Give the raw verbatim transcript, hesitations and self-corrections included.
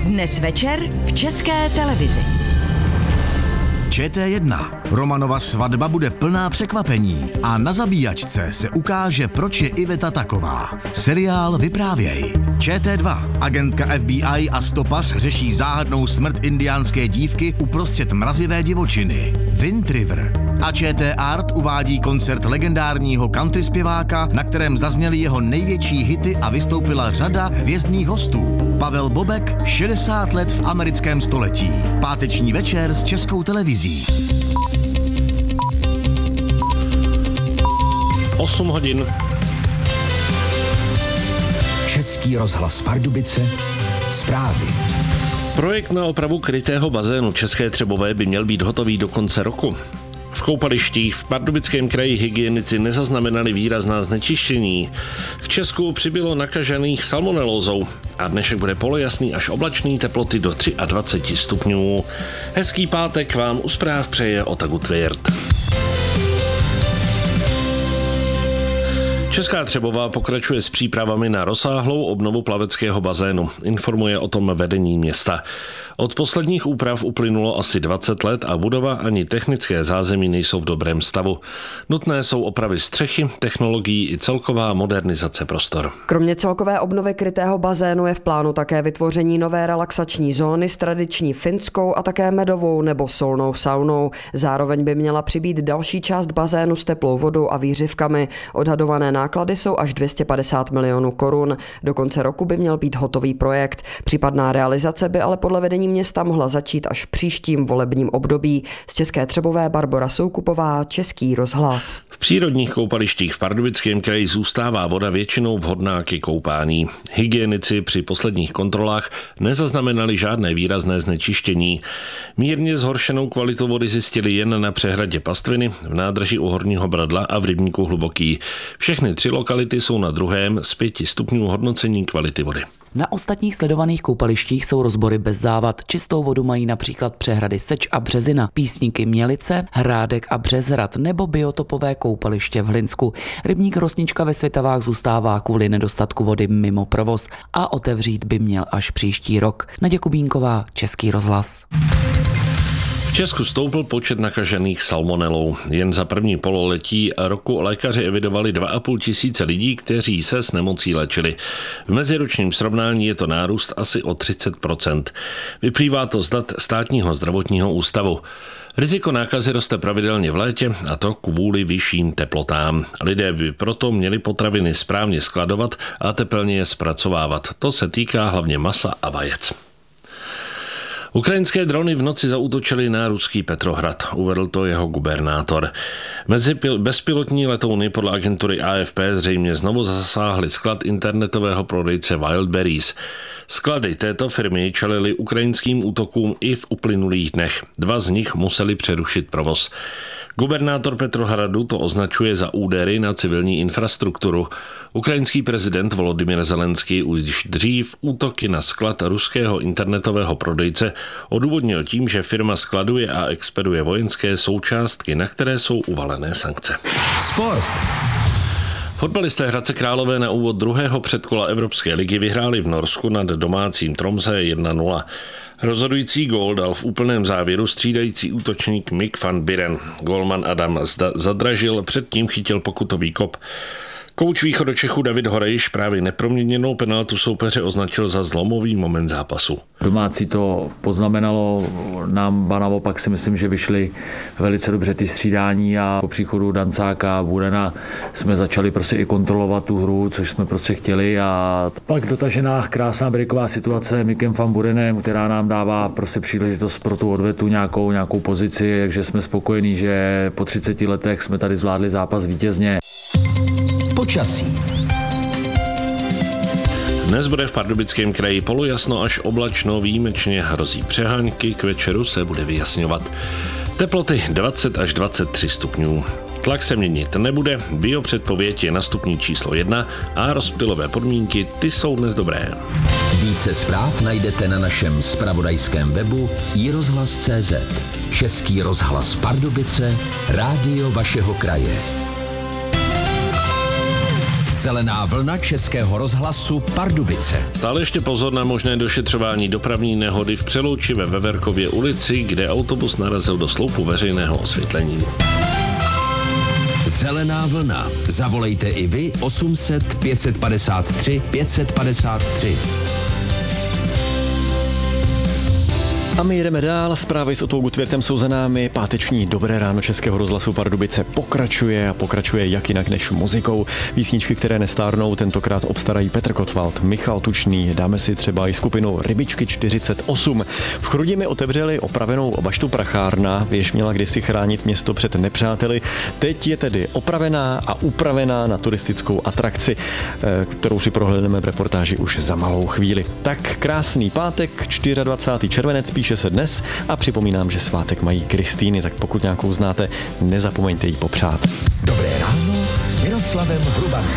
Dnes večer v České televizi. Č T jedna. Romanova svatba bude plná překvapení a na zabíjačce se ukáže, proč je Iveta taková. Seriál Vyprávěj. Č T dva. Agentka F B I a stopař řeší záhadnou smrt indiánské dívky uprostřed mrazivé divočiny. Wind River. A Č T Art uvádí koncert legendárního country zpěváka, na kterém zazněly jeho největší hity a vystoupila řada hvězdných hostů. Pavel Bobek, šedesát let v americkém století. Páteční večer s Českou televizí. osm hodin. Český rozhlas Pardubice. Zprávy. Projekt na opravu krytého bazénu České Třebové by měl být hotový do konce roku. V koupalištích v Pardubickém kraji hygienici nezaznamenali výrazná znečištění. V Česku přibylo nakažených salmonelózou a dnešek bude polojasný až oblačný, teploty do dvacet tři stupňů. Hezký pátek vám u zpráv přeje Otagu Tvěrt. Česká Třebová pokračuje s přípravami na rozsáhlou obnovu plaveckého bazénu, informuje o tom vedení města. Od posledních úprav uplynulo asi dvacet let a budova ani technické zázemí nejsou v dobrém stavu. Nutné jsou opravy střechy, technologií i celková modernizace prostor. Kromě celkové obnovy krytého bazénu je v plánu také vytvoření nové relaxační zóny s tradiční finskou a také medovou nebo solnou saunou. Zároveň by měla přibýt další část bazénu s teplou vodou a výřivkami. Odhadované náklady jsou až dvě stě padesát milionů korun. Do konce roku by měl být hotový projekt. Případná realizace by ale podle vedení města mohla začít až v příštím volebním období. Z České Třebové Barbora Soukupová, Český rozhlas. V přírodních koupalištích v Pardubickém kraji zůstává voda většinou vhodná ke koupání. Hygienici při posledních kontrolách nezaznamenali žádné výrazné znečištění. Mírně zhoršenou kvalitu vody zjistili jen na přehradě Pastviny, v nádrži u Horního Bradla a v rybníku Hluboký. Všechny tři lokality jsou na druhém z pěti stupňů hodnocení kvality vody. Na ostatních sledovaných koupalištích jsou rozbory bez závad. Čistou vodu mají například přehrady Seč a Březina, Písníky Mělice, Hrádek a Březhrad nebo biotopové koupaliště v Hlinsku. Rybník Rosnička ve Svitavách zůstává kvůli nedostatku vody mimo provoz a otevřít by měl až příští rok. Naděja Kubínková, Český rozhlas. V Česku stoupl počet nakažených salmonelou. Jen za první pololetí roku lékaři evidovali dva a půl tisíce lidí, kteří se s nemocí léčili. V meziročním srovnání je to nárůst asi o třicet procent. Vyplývá to z dat Státního zdravotního ústavu. Riziko nákazy roste pravidelně v létě a to kvůli vyšším teplotám. Lidé by proto měli potraviny správně skladovat a tepelně je zpracovávat. To se týká hlavně masa a vajec. Ukrajinské drony v noci zaútočily na ruský Petrohrad, uvedl to jeho gubernátor. Mezi bezpilotní letouny podle agentury A F P zřejmě znovu zasáhly sklad internetového prodejce Wildberries. Sklady této firmy čelily ukrajinským útokům i v uplynulých dnech. Dva z nich museli přerušit provoz. Gubernátor Petrohradu to označuje za údery na civilní infrastrukturu. Ukrajinský prezident Volodymyr Zelenský už dřív útoky na sklad ruského internetového prodejce odůvodnil tím, že firma skladuje a expeduje vojenské součástky, na které jsou uvalené sankce. Sport. Fotbalisté Hradce Králové na úvod druhého předkola Evropské ligy vyhráli v Norsku nad domácím Tromsø jedna nula. Rozhodující gól dal v úplném závěru střídající útočník Mick van Buren. Gólman Adam Zadražil předtím chytil pokutový kop. Kouč východočechů David Horejš právě neproměněnou penaltu soupeře označil za zlomový moment zápasu. Domácí to poznamenalo, nám ba naopak si myslím, že vyšly velice dobře ty střídání a po příchodu Dancáka a Burena jsme začali prostě i kontrolovat tu hru, což jsme prostě chtěli a pak dotažená krásná breaková situace Mickem van Burenem, která nám dává prostě příležitost pro tu odvetu nějakou, nějakou pozici, takže jsme spokojení, že po třiceti letech jsme tady zvládli zápas vítězně. Počasí. Dnes bude v Pardubickém kraji polojasno až oblačno, výjimečně hrozí přehánky, k večeru se bude vyjasňovat. Teploty dvacet až dvacet tři stupňů. Tlak se měnit nebude, biopředpověď je na stupni číslo jedna a rozptylové podmínky, ty jsou dnes dobré. Více zpráv najdete na našem zpravodajském webu i rozhlas tečka cé zet. Český rozhlas Pardubice, rádio vašeho kraje. Zelená vlna Českého rozhlasu Pardubice. Stále ještě pozor na možné došetřování dopravní nehody v Přelouči ve Veverkově ulici, kde autobus narazil do sloupu veřejného osvětlení. Zelená vlna. Zavolejte i vy osm set pět padesát tři pět padesát tři. A my jedeme dál, zprávy s Otou Gutwirtem jsou za námi, páteční Dobré ráno Českého rozhlasu Pardubice pokračuje a pokračuje jak jinak než muzikou. Písničky, které nestárnou, tentokrát obstarají Petr Kotwald, Michal Tučný, dáme si třeba i skupinu Rybičky čtyřicet osm. V Chrudimi otevřeli opravenou baštu Prachárna, věž měla kdysi chránit město před nepřáteli. Teď je tedy opravená a upravená na turistickou atrakci, kterou si prohlédneme v reportáži už za malou chvíli. Tak krásný pátek, dvacátého čtvrtého červenec, píše se dnes a připomínám, že svátek mají Kristýny, tak pokud nějakou znáte, nezapomeňte jí popřát. Dobré ráno s Miroslavem Hrubanem.